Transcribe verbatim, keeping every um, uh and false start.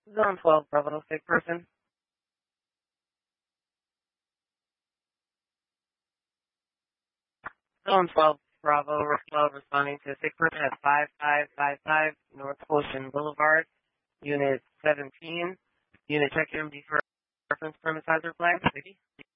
Zone twelve, Bravo, sick person. Zone twelve, Bravo, twelve, responding to a sick person at five five five five North Ocean Boulevard, Unit seventeen. Unit check M D for reference premise hazard flag.